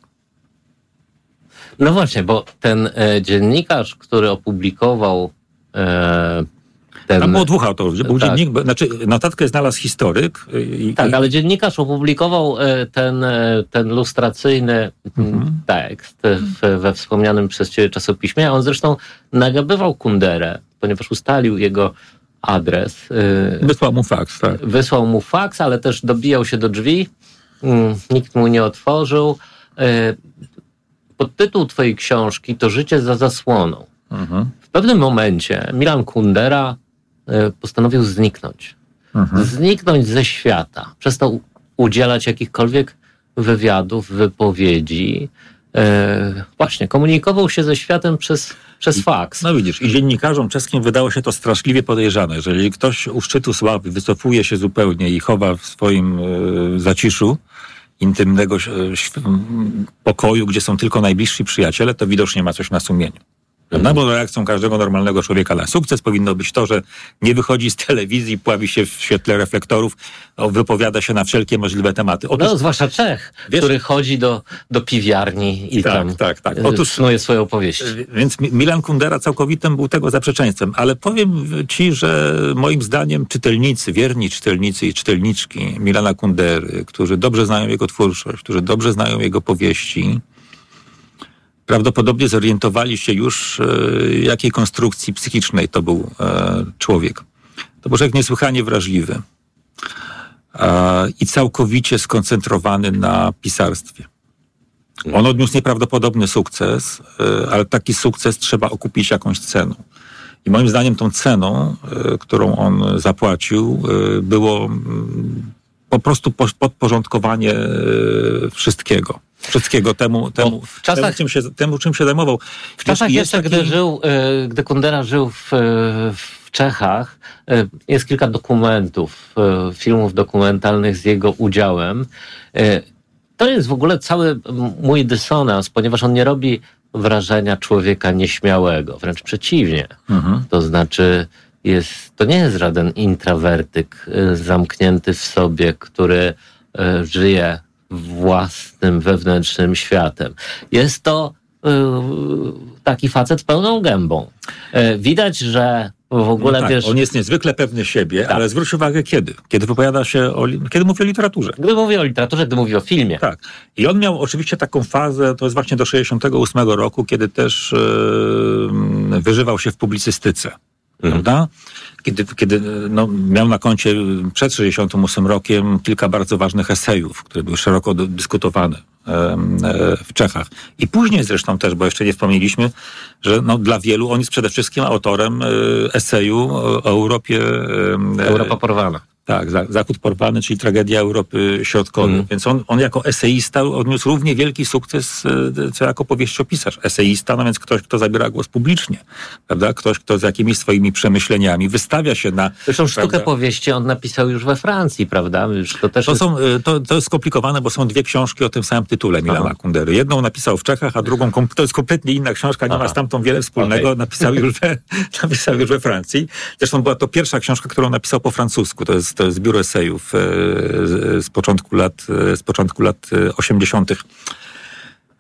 No właśnie, bo ten dziennikarz, który opublikował tam było dwóch autorów. Był dziennik, notatkę znalazł historyk. Ale dziennikarz opublikował ten lustracyjny tekst we wspomnianym przez ciebie czasopiśmie. On zresztą nagabywał Kunderę, ponieważ ustalił jego adres. Wysłał mu faks, tak. Wysłał mu faks, ale też dobijał się do drzwi. Nikt mu nie otworzył. Podtytuł twojej książki to Życie za zasłoną. W pewnym momencie Milan Kundera postanowił zniknąć. Zniknąć ze świata. Przestał udzielać jakichkolwiek wywiadów, wypowiedzi. Właśnie, komunikował się ze światem przez faks. No widzisz, i dziennikarzom czeskim wydało się to straszliwie podejrzane, że jeżeli ktoś u szczytu sławy wycofuje się zupełnie i chowa w swoim zaciszu intymnego pokoju, gdzie są tylko najbliżsi przyjaciele, to widocznie ma coś na sumieniu. No bo reakcją każdego normalnego człowieka na sukces powinno być to, że nie wychodzi z telewizji, pławi się w świetle reflektorów, wypowiada się na wszelkie możliwe tematy. Zwłaszcza Czech, który chodzi do piwiarni i tam snuje swoje opowieści. Więc Milan Kundera całkowitym był tego zaprzeczeństwem. Ale powiem ci, że moim zdaniem wierni czytelnicy i czytelniczki Milana Kundery, którzy dobrze znają jego twórczość, którzy dobrze znają jego powieści, prawdopodobnie zorientowali się już, jakiej konstrukcji psychicznej to był człowiek. To był człowiek niesłychanie wrażliwy i całkowicie skoncentrowany na pisarstwie. On odniósł nieprawdopodobny sukces, ale taki sukces trzeba okupić jakąś ceną. I moim zdaniem tą ceną, którą on zapłacił, było po prostu podporządkowanie wszystkiego czym się zajmował. W czasach jeszcze, gdy Kundera żył w Czechach, jest kilka dokumentów, filmów dokumentalnych z jego udziałem. To jest w ogóle cały mój dysonans, ponieważ on nie robi wrażenia człowieka nieśmiałego, wręcz przeciwnie. To znaczy, to nie jest żaden intrawertyk zamknięty w sobie, który żyje własnym wewnętrznym światem. Jest to taki facet pełną gębą. Widać, że w ogóle on jest niezwykle pewny siebie, ale zwróć uwagę kiedy wypowiada się kiedy mówi o literaturze. Gdy mówi o literaturze, gdy mówi o filmie. Tak. I on miał oczywiście taką fazę, to jest właśnie do 68 roku, kiedy też wyżywał się w publicystyce. Prawda? Kiedy miał na koncie przed 68 rokiem kilka bardzo ważnych esejów, które były szeroko dyskutowane w Czechach. I później zresztą też, bo jeszcze nie wspomnieliśmy, że dla wielu on jest przede wszystkim autorem eseju o Europie. Europa porwana. Tak, Zachód porwany, czyli tragedia Europy Środkowej. Więc on jako eseista odniósł równie wielki sukces, co jako powieściopisarz. Eseista, no więc ktoś, kto zabiera głos publicznie, prawda? Ktoś, kto z jakimiś swoimi przemyśleniami wystawia się na... Zresztą sztukę powieści on napisał już we Francji, prawda? Już to jest skomplikowane, bo są dwie książki o tym samym tytule Milana Kundery. Jedną napisał w Czechach, a drugą, to jest kompletnie inna książka, nie ma z tamtą wiele wspólnego. Napisał już we Francji. Zresztą była to pierwsza książka, którą napisał po francusku. To jest zbiór esejów z początku lat 80.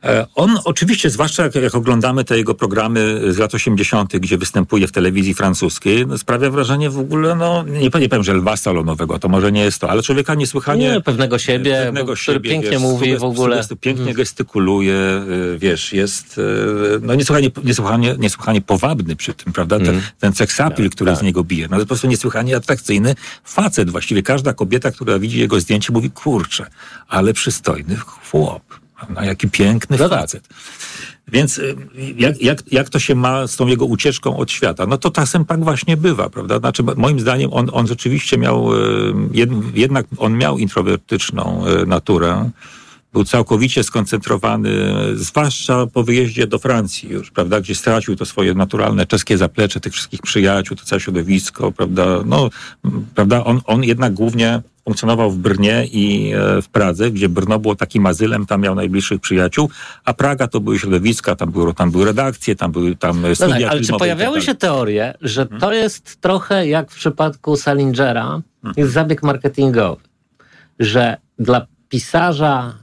On oczywiście, zwłaszcza jak oglądamy te jego programy z lat 80., gdzie występuje w telewizji francuskiej, sprawia wrażenie w ogóle, nie powiem, że lwa salonowego, to może nie jest to, ale człowieka niesłychanie... pewnego siebie, który pięknie mówi w ogóle. Pięknie gestykuluje, jest niesłychanie powabny przy tym, prawda? Ten seksapil, który z niego bije. No, to po prostu niesłychanie atrakcyjny facet. Właściwie każda kobieta, która widzi jego zdjęcie, mówi, kurczę, ale przystojny chłop. No, jaki piękny facet. Więc jak to się ma z tą jego ucieczką od świata? No to czasem tak właśnie bywa, prawda? Znaczy, moim zdaniem on rzeczywiście miał, jednak on miał introwertyczną naturę. Był całkowicie skoncentrowany, zwłaszcza po wyjeździe do Francji już, prawda, gdzie stracił to swoje naturalne czeskie zaplecze, tych wszystkich przyjaciół, to całe środowisko, prawda, on jednak głównie funkcjonował w Brnie i w Pradze, gdzie Brno było takim azylem, tam miał najbliższych przyjaciół, a Praga to były środowiska, tam były redakcje, tam studia filmowe. Ale czy pojawiały się teorie, że to jest trochę jak w przypadku Salingera, jest zabieg marketingowy, że dla pisarza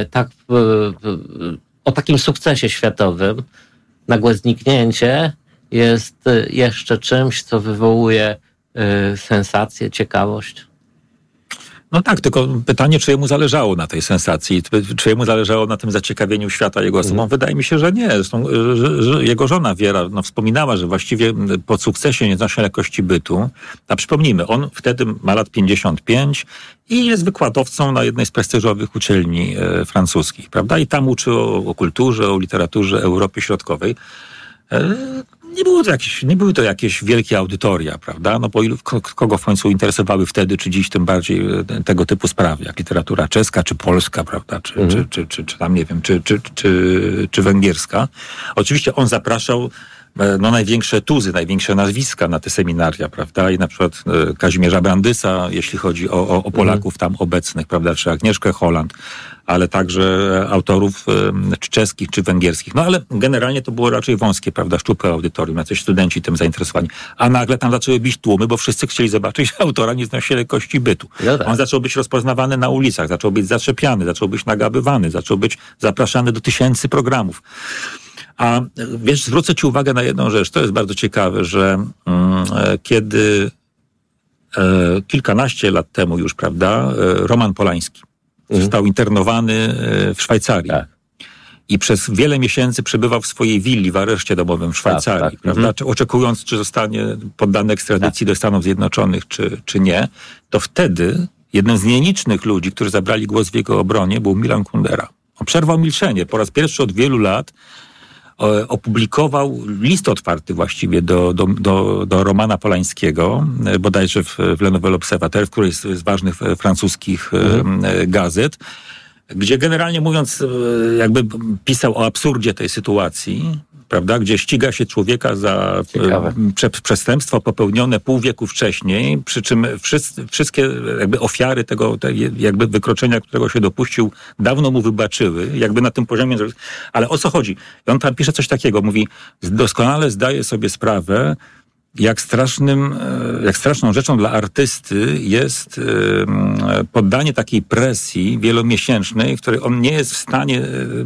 o takim sukcesie światowym nagłe zniknięcie jest jeszcze czymś, co wywołuje sensację, ciekawość? No tak, tylko pytanie, czy jemu zależało na tej sensacji, czy jemu zależało na tym zaciekawieniu świata jego osobą? Wydaje mi się, że nie. Zresztą, że jego żona Wiera wspominała, że właściwie po sukcesie nie znosi lekkości bytu. A przypomnijmy, on wtedy ma lat 55 i jest wykładowcą na jednej z prestiżowych uczelni francuskich, prawda? I tam uczy o kulturze, o literaturze Europy Środkowej. Nie były to jakieś wielkie audytoria, prawda? No bo kogo w końcu interesowały wtedy, czy dziś tym bardziej tego typu sprawy, jak literatura czeska, czy polska, prawda? Czy tam, nie wiem, czy węgierska. Oczywiście on zapraszał największe tuzy, największe nazwiska na te seminaria, prawda? I na przykład Kazimierza Brandysa, jeśli chodzi o Polaków tam obecnych, prawda? Czy Agnieszkę Holland, ale także autorów czy czeskich, czy węgierskich. No ale generalnie to było raczej wąskie, prawda? Szczupłe audytorium, jacyś studenci tym zainteresowani. A nagle tam zaczęły bić tłumy, bo wszyscy chcieli zobaczyć, że autora nie znosi lekkości bytu. No tak. On zaczął być rozpoznawany na ulicach, zaczął być zaczepiany, zaczął być nagabywany, zaczął być zapraszany do 1000 programów. A wiesz, zwrócę ci uwagę na jedną rzecz. To jest bardzo ciekawe, że kiedy kilkanaście lat temu już, prawda, Roman Polański został internowany w Szwajcarii. Tak. I przez wiele miesięcy przebywał w swojej willi w areszcie domowym w Szwajcarii, prawda? Oczekując, czy zostanie poddany ekstradycji do Stanów Zjednoczonych, czy nie. To wtedy jednym z nielicznych ludzi, którzy zabrali głos w jego obronie, był Milan Kundera. On przerwał milczenie. Po raz pierwszy od wielu lat opublikował list otwarty właściwie do Romana Polańskiego, bodajże w Le Nouvel Observateur, w którejś z ważnych francuskich gazet, gdzie generalnie mówiąc jakby pisał o absurdzie tej sytuacji, prawda, gdzie ściga się człowieka za przestępstwo popełnione pół wieku wcześniej, przy czym wszystkie jakby ofiary tego jakby wykroczenia, którego się dopuścił, dawno mu wybaczyły, jakby na tym poziomie. Ale o co chodzi? I on tam pisze coś takiego, mówi, doskonale zdaje sobie sprawę, jak straszną rzeczą dla artysty jest poddanie takiej presji wielomiesięcznej, w której on nie jest w stanie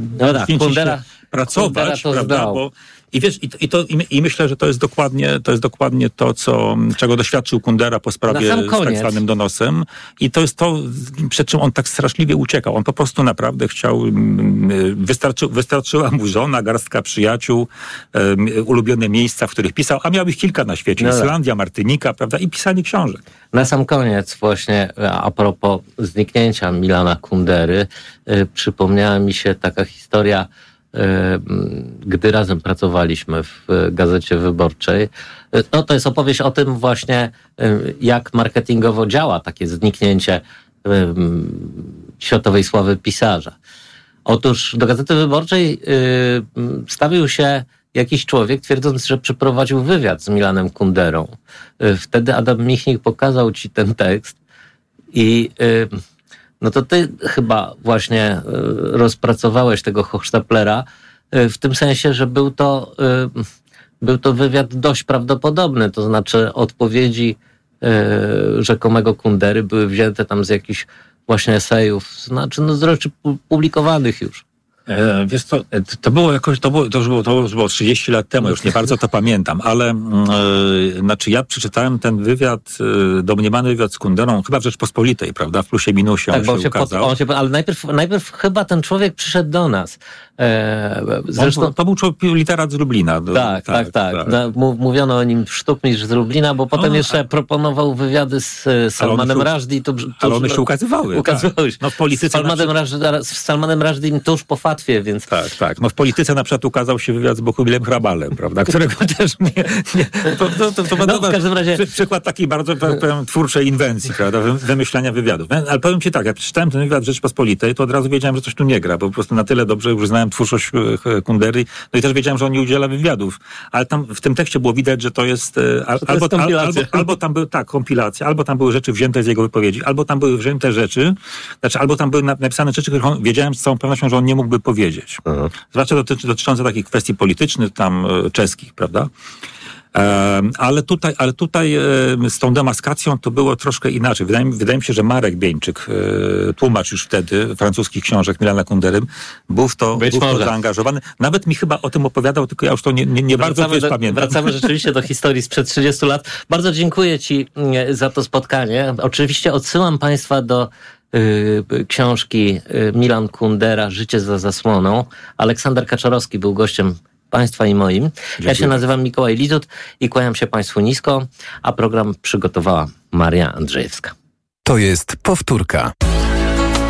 pracować, prawda? I wiesz, i myślę, że to jest dokładnie to, czego doświadczył Kundera po sprawie z tak zwanym donosem. I to jest to, przed czym on tak straszliwie uciekał. On po prostu naprawdę chciał, wystarczyła mu żona, garstka przyjaciół, ulubione miejsca, w których pisał, a miał ich kilka na świecie. Islandia, Martynika, prawda? I pisanie książek. Na sam koniec właśnie, a propos zniknięcia Milana Kundery, przypomniała mi się taka historia, gdy razem pracowaliśmy w Gazecie Wyborczej. No, to jest opowieść o tym właśnie, jak marketingowo działa takie zniknięcie światowej sławy pisarza. Otóż do Gazety Wyborczej stawił się jakiś człowiek, twierdząc, że przeprowadził wywiad z Milanem Kunderą. Wtedy Adam Michnik pokazał ci ten tekst i no to ty chyba właśnie rozpracowałeś tego Hochstaplera w tym sensie, że był to wywiad dość prawdopodobny, to znaczy odpowiedzi rzekomego Kundery były wzięte tam z jakichś właśnie esejów, znaczy z rzeczy publikowanych już. Wiesz co, to już było 30 lat temu, już nie bardzo to pamiętam, ale ja przeczytałem ten wywiad, domniemany wywiad z Kunderą, chyba w Rzeczpospolitej, prawda, w Plusie Minusie tak, on się ukazał. Ale najpierw chyba ten człowiek przyszedł do nas. Zresztą to był literat z Lublina. Tak. Mówiono o nim sztukmistrz z Lublina, bo potem jeszcze proponował wywiady z Salmanem Rushdie. Ale one się ukazywały. Ukazywały się. No w polityce z Salmanem Rushdiem tuż po fatwie, więc... Tak. No w polityce na przykład ukazał się wywiad z Bohubilem Hrabalem, prawda, którego też w każdym razie... Przykład takiej bardzo twórczej inwencji, prawda, wymyślania wywiadów. Ale powiem ci tak, jak przeczytałem ten wywiad w Rzeczpospolitej, to od razu wiedziałem, że coś tu nie gra, bo po prostu na tyle dobrze już znałem twórczość Kundery, no i też wiedziałem, że on nie udziela wywiadów. Ale tam w tym tekście było widać, że to jest albo tam były kompilacja, albo tam były rzeczy wzięte z jego wypowiedzi, albo tam były wzięte rzeczy, albo tam były napisane rzeczy, których wiedziałem z całą pewnością, że on nie mógłby powiedzieć. Zwłaszcza dotyczące takich kwestii politycznych, tam czeskich, prawda? Ale tutaj z tą demaskacją to było troszkę inaczej. Wydaje mi się, że Marek Bieńczyk, tłumacz już wtedy francuskich książek Milana Kundery, był w to zaangażowany. Nawet mi chyba o tym opowiadał, tylko ja już to nie bardzo pamiętam. Wracamy rzeczywiście do historii sprzed 30 lat. Bardzo dziękuję Ci za to spotkanie. Oczywiście odsyłam Państwa do książki Milan Kundera Życie za zasłoną. Aleksander Kaczorowski był gościem Państwa i moim. Dziękuję. Ja się nazywam Mikołaj Lizut i kłaniam się Państwu nisko, a program przygotowała Maria Andrzejewska. To jest powtórka.